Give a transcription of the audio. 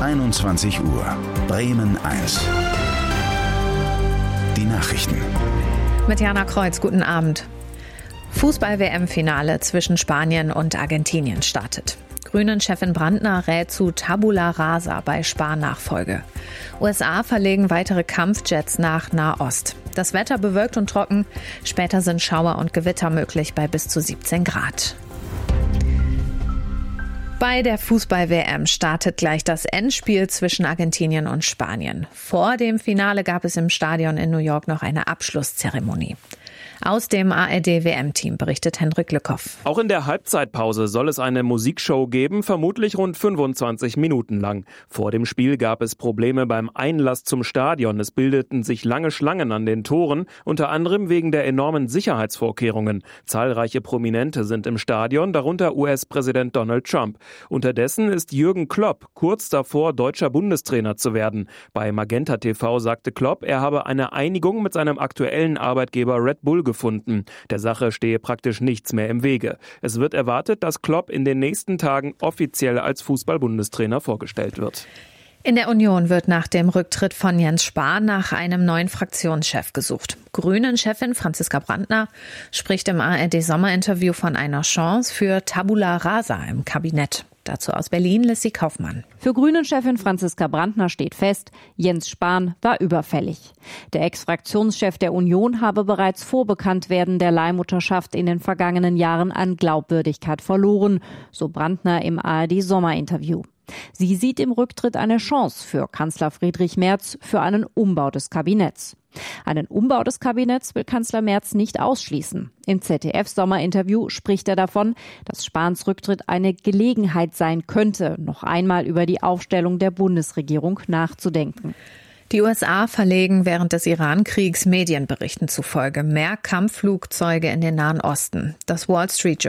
21 Uhr. Bremen 1. Die Nachrichten. Mit Jana Kreuz, guten Abend. Fußball-WM-Finale zwischen Spanien und Argentinien startet. Grünen-Chefin Brandner rät zu Tabula Rasa bei Spahn-Nachfolge. USA verlegen weitere Kampfjets nach Nahost. Das Wetter bewölkt und trocken. Später sind Schauer und Gewitter möglich bei bis zu 17 Grad. Bei der Fußball-WM startet gleich das Endspiel zwischen Argentinien und Spanien. Vor dem Finale gab es im Stadion in New York noch eine Abschlusszeremonie. Aus dem ARD-WM-Team berichtet Hendrik Lückhoff. Auch in der Halbzeitpause soll es eine Musikshow geben, vermutlich rund 25 Minuten lang. Vor dem Spiel gab es Probleme beim Einlass zum Stadion. Es bildeten sich lange Schlangen an den Toren, unter anderem wegen der enormen Sicherheitsvorkehrungen. Zahlreiche Prominente sind im Stadion, darunter US-Präsident Donald Trump. Unterdessen ist Jürgen Klopp kurz davor, deutscher Bundestrainer zu werden. Bei Magenta TV sagte Klopp, er habe eine Einigung mit seinem aktuellen Arbeitgeber Red Bull gefunden. Der Sache stehe praktisch nichts mehr im Wege. Es wird erwartet, dass Klopp in den nächsten Tagen offiziell als Fußball-Bundestrainer vorgestellt wird. In der Union wird nach dem Rücktritt von Jens Spahn nach einem neuen Fraktionschef gesucht. Grünen-Chefin Franziska Brandner spricht im ARD-Sommerinterview von einer Chance für Tabula Rasa im Kabinett. Dazu aus Berlin Lissy Kaufmann. Für Grünen-Chefin Franziska Brandner steht fest, Jens Spahn war überfällig. Der Ex-Fraktionschef der Union habe bereits vor Bekanntwerden der Leihmutterschaft in den vergangenen Jahren an Glaubwürdigkeit verloren, so Brandner im ARD-Sommerinterview. Sie sieht im Rücktritt eine Chance für Kanzler Friedrich Merz für einen Umbau des Kabinetts. Einen Umbau des Kabinetts will Kanzler Merz nicht ausschließen. Im ZDF-Sommerinterview spricht er davon, dass Spahns Rücktritt eine Gelegenheit sein könnte, noch einmal über die Aufstellung der Bundesregierung nachzudenken. Die USA verlegen während des Iran-Kriegs Medienberichten zufolge mehr Kampfflugzeuge in den Nahen Osten. Das Wall Street